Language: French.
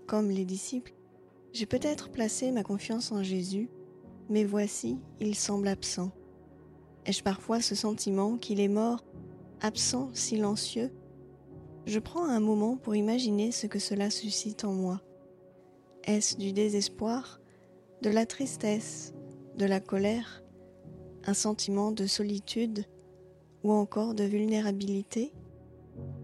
Comme les disciples, j'ai peut-être placé ma confiance en Jésus, mais voici, il semble absent. Ai-je parfois ce sentiment qu'il est mort, absent, silencieux? Je prends un moment pour imaginer ce que cela suscite en moi. Est-ce du désespoir, de la tristesse, de la colère, un sentiment de solitude ou encore de vulnérabilité?